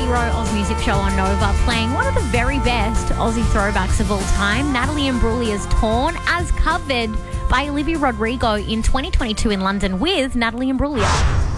Row Oz Music Show on Nova, playing one of the very best Aussie throwbacks of all time, Natalie Imbruglia's Torn, as covered by Olivia Rodrigo in 2022 in London with Natalie Imbruglia.